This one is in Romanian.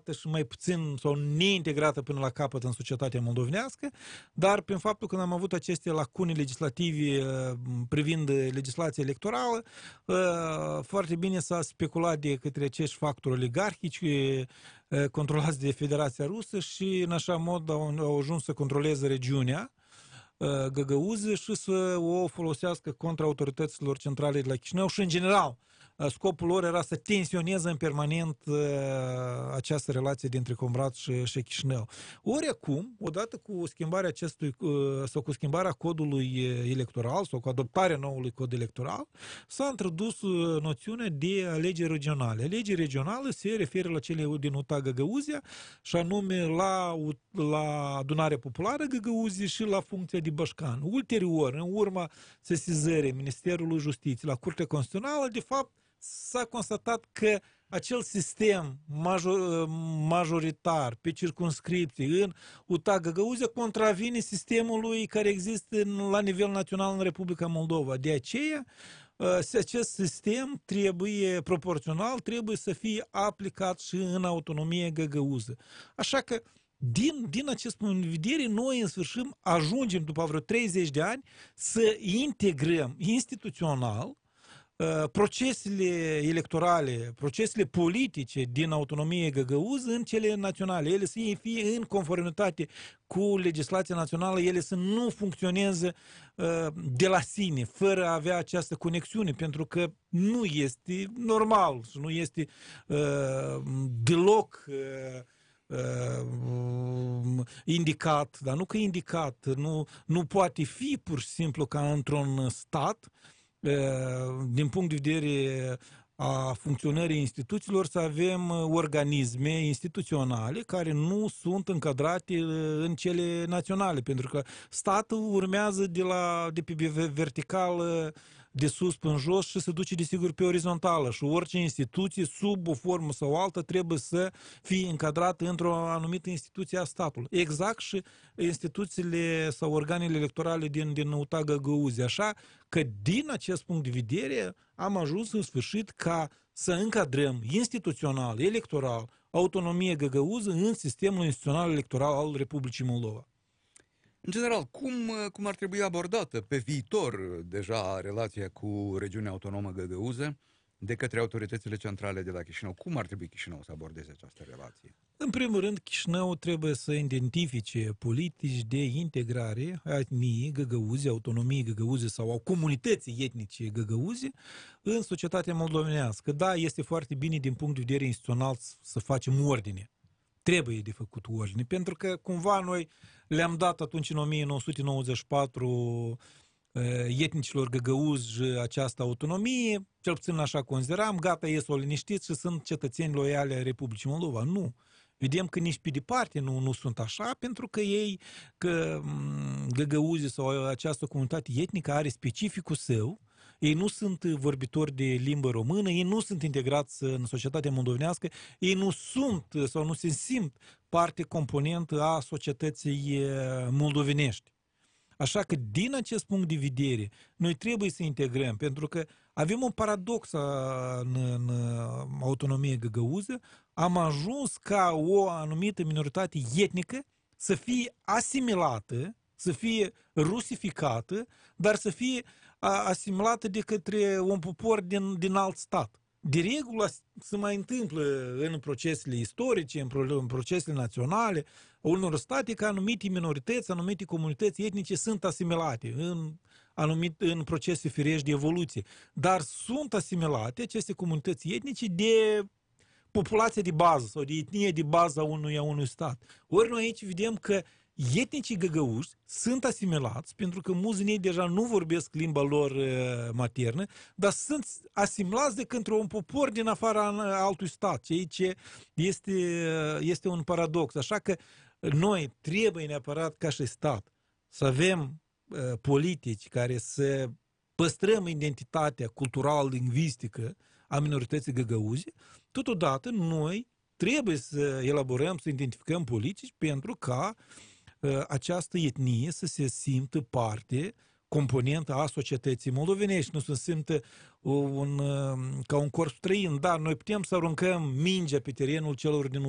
integrată și mai puțin sau neintegrată până la capăt în societatea moldovenească, dar prin faptul că am avut aceste lacune legislative privind legislația electorală, foarte bine s-a speculat de către acești factori oligarhici controlați de Federația Rusă și în așa mod au ajuns să controleze regiunea Găgăuză și să o folosească contra autorităților centrale de la Chișinău și în general scopul lor era să tensioneze în permanent această relație dintre Comrat și Chișinău. Ori acum, odată cu schimbarea acestui sau cu schimbarea codului electoral sau cu adoptarea noului cod electoral, s-a introdus noțiunea de alegeri regionale. Alegeri regionale se referă la cele din UTA Găgăuzia și anume la adunarea populară Găgăuzia și la funcția de bașcan. Ulterior, în urma sesizării Ministerului Justiției la Curtea Constituțională, de fapt, s-a constatat că acel sistem majoritar pe circumscripții în UTA Găgăuzia contravine sistemului care există la nivel național în Republica Moldova. De aceea, acest sistem trebuie proporțional, trebuie să fie aplicat și în autonomia găgăuză. Așa că din acest punct de vedere, noi în sfârșit ajungem după vreo 30 de ani să integrăm instituțional procesele electorale, procesele politice din autonomie găgăuză în cele naționale. Ele să fie în conformitate cu legislația națională, ele să nu funcționeze de la sine, fără a avea această conexiune, pentru că nu este normal și nu este deloc indicat, dar nu că indicat, nu poate fi pur și simplu ca într-un stat, din punct de vedere a funcționării instituțiilor, să avem organisme instituționale care nu sunt încadrate în cele naționale, pentru că statul urmează de pe verticală de sus până jos și se duce desigur pe orizontală și orice instituție sub o formă sau alta trebuie să fie încadrată într-o anumită instituție a statului. Exact și instituțiile sau organele electorale din UTA Găgăuzia. Așa că din acest punct de vedere am ajuns în sfârșit ca să încadrăm instituțional, electoral, autonomie găgăuză în sistemul instituțional electoral al Republicii Moldova. În general, cum ar trebui abordată pe viitor deja relația cu regiunea autonomă Găgăuză de către autoritățile centrale de la Chișinău? Cum ar trebui Chișinău să abordeze această relație? În primul rând, Chișinău trebuie să identifice politici de integrare a etniei găgăuze, autonomiei găgăuze sau a comunității etnice găgăuze în societatea moldovenească. Da, este foarte bine din punct de vedere instituțional să facem ordine. Trebuie de făcut ordine, pentru că cumva noi le-am dat atunci în 1994 etnicilor găgăuzi această autonomie, cel puțin așa consideram, gata, ies-o liniștiți și sunt cetățeni loiali ai Republicii Moldova. Nu. Vedem că nici pe departe nu sunt așa, pentru că ei, că găgăuzii sau această comunitate etnică are specificul său, ei nu sunt vorbitori de limbă română, ei nu sunt integrați în societatea moldovenească, ei nu sunt sau nu se simt parte componentă a societății moldovenești. Așa că din acest punct de vedere noi trebuie să integrăm, pentru că avem un paradox în autonomie găgăuză, am ajuns ca o anumită minoritate etnică să fie asimilată, să fie rusificată, dar să fie asimilată de către un popor din alt stat. De regulă se mai întâmplă în procesele istorice, în procesele naționale, unor state că anumite minorități, anumite comunități etnice sunt asimilate în procese firești de evoluție. Dar sunt asimilate aceste comunități etnice de populația de bază sau de etnie de bază a unui stat. Ori noi aici vedem că etnicii găgăuși sunt asimilați, pentru că mulți din ei deja nu vorbesc limba lor maternă, dar sunt asimilați de către un popor din afara altui stat, ceea ce este un paradox. Așa că noi trebuie neapărat ca și stat să avem politici care să păstrăm identitatea cultural-lingvistică a minorității găgăuze, totodată noi trebuie să elaborăm, să identificăm politici pentru ca această etnie să se simtă parte, componentă a societății moldovenești, nu să se simtă ca un corp străin. Da, noi putem să aruncăm mingea pe terenul celor din